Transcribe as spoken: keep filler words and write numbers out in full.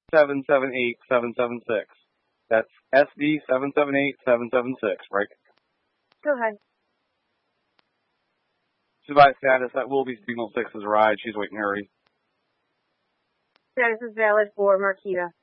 seven seven eight seven seven six. That's S D seven seven eight seven seven six, right? Go ahead. Survive status, that will be signal six's ride. She's waiting to hurry. Status is valid for Marquita.